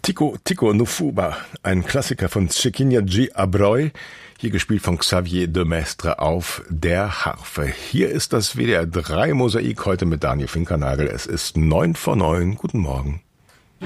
Tico Nufuba, ein Klassiker von Chiquinha G. Abreu, hier gespielt von Xavier de Maistre auf der Harfe. Hier ist das WDR 3 Mosaik heute mit Daniel Finkernagel. Es ist 9 vor 9. Guten Morgen.